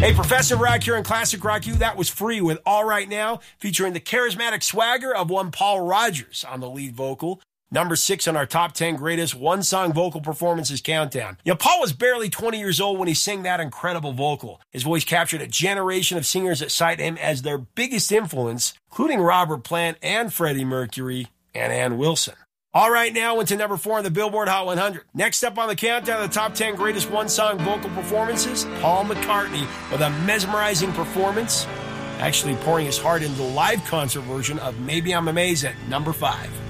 Hey, Professor Rock here in Classic Rock U. That was Free with All Right Now, featuring the charismatic swagger of one Paul Rogers on the lead vocal. Number 6 on our top 10 greatest one-song vocal performances countdown. Paul was barely 20 years old when he sang that incredible vocal. His voice captured a generation of singers that cite him as their biggest influence, including Robert Plant and Freddie Mercury and Ann Wilson. All Right Now went to number 4 on the Billboard Hot 100. Next up on the countdown of the top 10 greatest one-song vocal performances, Paul McCartney with a mesmerizing performance, actually pouring his heart into the live concert version of Maybe I'm Amazed at number 5.